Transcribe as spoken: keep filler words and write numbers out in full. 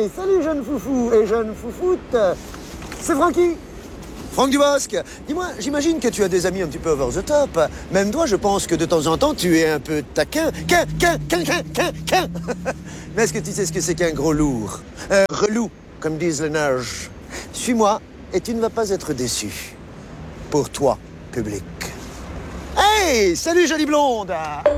Hey, salut jeune foufou et jeune foufoute. C'est Francky. Franck Dubosc. Dis-moi, j'imagine que tu as des amis un petit peu over the top. Même toi, je pense que de temps en temps, tu es un peu taquin. Quin, quin, quin, quin, quin, quin. Mais est-ce que tu sais ce que c'est qu'un gros lourd? Un relou, comme disent les neiges. Suis-moi et tu ne vas pas être déçu. Pour toi, public. Hey, salut jolie blonde.